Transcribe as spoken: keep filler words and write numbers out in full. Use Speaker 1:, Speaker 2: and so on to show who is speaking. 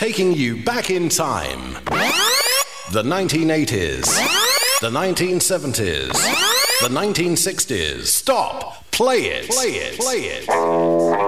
Speaker 1: taking you back in time. The nineteen eighties, the nineteen seventies, the nineteen sixties. Stop! Play it! Play it! Play it!